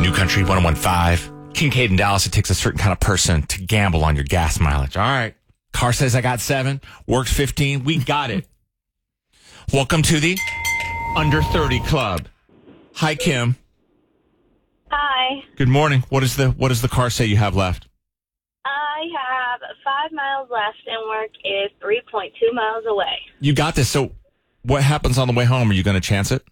New Country 101.5. Kincaid in Dallas, it takes a certain kind of person to gamble on your gas mileage. All right. Car says I got 7, works 15. We got it. Welcome to the Under 30 Club. Hi, Kim. Hi. Good morning. What does the car say you have left? I have 5 miles left and work is 3.2 miles away. You got this. So what happens on the way home? Are you going to chance it?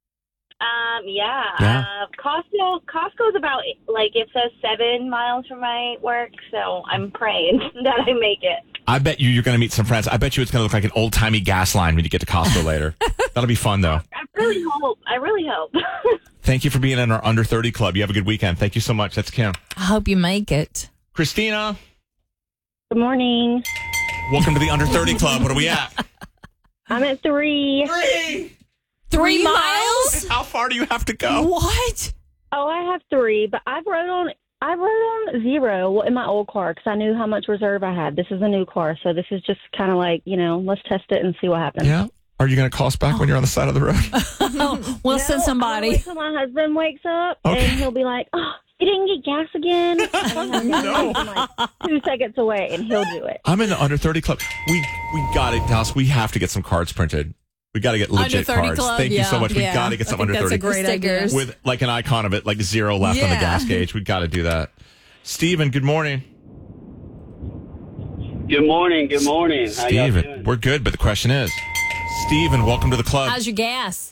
Yeah. Costco's about, it says 7 miles from my work, so I'm praying that I make it. I bet you're going to meet some friends. I bet you it's going to look like an old-timey gas line when you get to Costco later. That'll be fun, though. I really hope. Thank you for being in our Under 30 Club. You have a good weekend. Thank you so much. That's Kim. I hope you make it. Christina. Good morning. Welcome to the Under 30 Club. What are we at? I'm at 3. 3 miles? How far do you have to go? What? Oh, I have 3, but I wrote on 0 in my old car because I knew how much reserve I had. This is a new car, so this is just kind of like, let's test it and see what happens. Yeah. Are you going to call us back when you're on the side of the road? We'll send somebody. I'll wait till my husband wakes up, and he'll be like, oh, you didn't get gas again? No. I'm like 2 seconds away, and he'll do it. I'm in the Under 30 Club. We got it, Dallas. We have to get some cards printed. We got to get legit cards. Club, Thank you so much. We got to get some Under 30 that's a great stickers with like an icon of it, like 0 left on the gas gauge. We got to do that. Steven, good morning. Good morning. How y'all doing? Steven, we're good, but the question is, Steven, welcome to the club. How's your gas?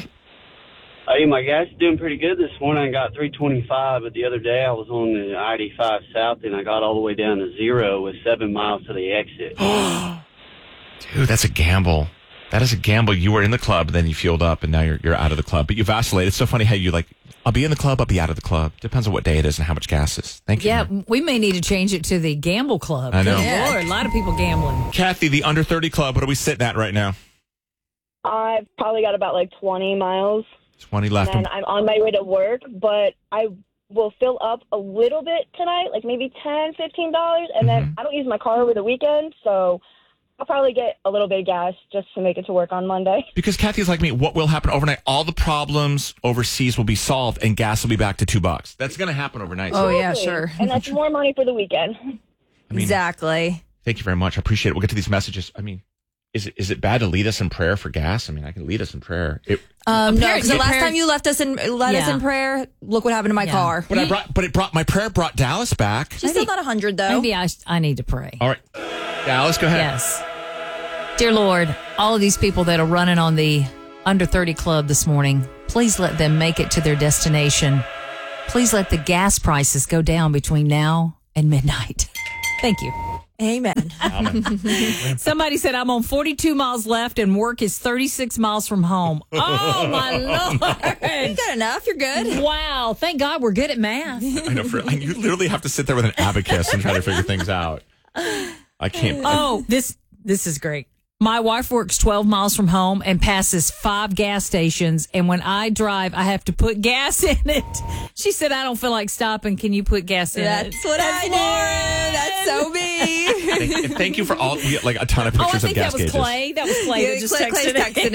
Hey, my gas is doing pretty good this morning. I got 325, but the other day I was on the I-85 South, and I got all the way down to 0 with 7 miles to the exit. Dude, that's a gamble. That is a gamble. You were in the club, then you fueled up, and now you're out of the club. But you vacillated. It's so funny how you I'll be in the club, I'll be out of the club. Depends on what day it is and how much gas is. Thank you. Yeah, we may need to change it to the Gamble Club. I know. Good Lord, a lot of people gambling. Kathy, the Under 30 Club, what are we sitting at right now? I've probably got about 20 miles. 20 left. And I'm on my way to work, but I will fill up a little bit tonight, like maybe $10, $15, and then I don't use my car over the weekend, so I'll probably get a little bit of gas just to make it to work on Monday. Because Kathy's like me, what will happen overnight? All the problems overseas will be solved, and gas will be back to $2. That's going to happen overnight. Oh, yeah, sure. And that's more money for the weekend. Exactly. Thank you very much. I appreciate it. We'll get to these messages. I mean, is it bad to lead us in prayer for gas? I mean, I can lead us in prayer. No, because the last time you left us in prayer, look what happened to my car. But my prayer brought Dallas back. She's still not 100 though. Maybe I need to pray. All right, Dallas, go ahead. Yes. Dear Lord, all of these people that are running on the Under 30 Club this morning, please let them make it to their destination. Please let the gas prices go down between now and midnight. Thank you. Amen. Somebody said I'm on 42 miles left and work is 36 miles from home. Oh, my Lord. You got enough. You're good. Wow. Thank God we're good at math. I know. You literally have to sit there with an abacus and try to figure things out. I can't. Oh, this is great. My wife works 12 miles from home and passes 5 gas stations. And when I drive, I have to put gas in it. She said, I don't feel like stopping. Can you put gas in it? That's what I do. That's so me. Thank you for all, a ton of pictures of gas gauges. Clay. That was Clay that just texted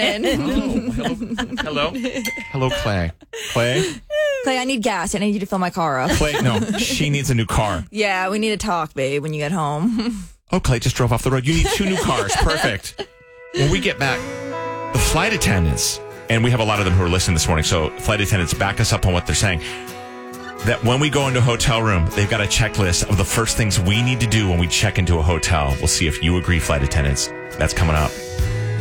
in. Oh, hello. Hello, Clay. Clay, I need gas. I need you to fill my car up. Clay, no, she needs a new car. Yeah, we need to talk, babe, when you get home. Oh, Clay just drove off the road. You need 2 new cars. Perfect. When we get back, the flight attendants, and we have a lot of them who are listening this morning, so flight attendants back us up on what they're saying, that when we go into a hotel room, they've got a checklist of the first things we need to do when we check into a hotel. We'll see if you agree, flight attendants. That's coming up.